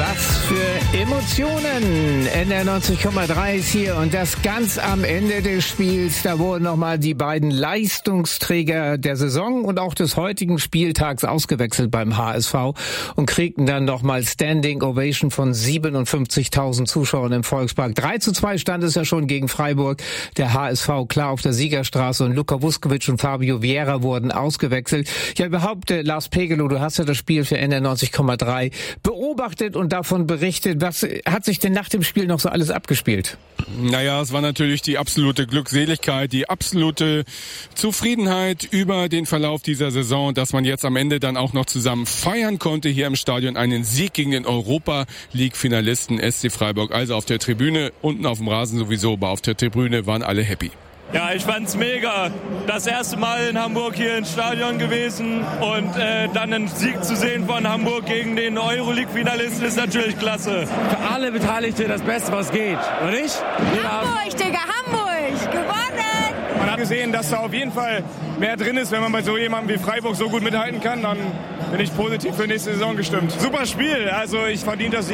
Was für Emotionen! NDR 90,3 ist hier und das ganz am Ende des Spiels. Da wurden nochmal die beiden Leistungsträger der Saison und auch des heutigen Spieltags ausgewechselt beim HSV und kriegten dann nochmal Standing Ovation von 57.000 Zuschauern im Volkspark. 3:2 stand es ja schon gegen Freiburg. Der HSV klar auf der Siegerstraße und Luka Vuskovic und Fabio Vieira wurden ausgewechselt. Ja, überhaupt, Lars Pegelow, du hast ja das Spiel für NDR 90,3 beobachtet und davon berichtet. Was hat sich denn nach dem Spiel noch so alles abgespielt? Naja, es war natürlich die absolute Glückseligkeit, die absolute Zufriedenheit über den Verlauf dieser Saison, dass man jetzt am Ende dann auch noch zusammen feiern konnte hier im Stadion. Einen Sieg gegen den Europa-League-Finalisten SC Freiburg. Also auf der Tribüne, unten auf dem Rasen sowieso, aber auf der Tribüne waren alle happy. Ja, ich fand's mega. Das erste Mal in Hamburg hier ins Stadion gewesen und dann einen Sieg zu sehen von Hamburg gegen den Euroleague-Finalisten ist natürlich klasse. Für alle Beteiligten das Beste, was geht, oder nicht? Hamburg, Digga, Hamburg! Gewonnen! Man hat gesehen, dass da auf jeden Fall mehr drin ist. Wenn man bei so jemandem wie Freiburg so gut mithalten kann, dann bin ich positiv für nächste Saison gestimmt. Super Spiel, also ich verdiene das Sieg.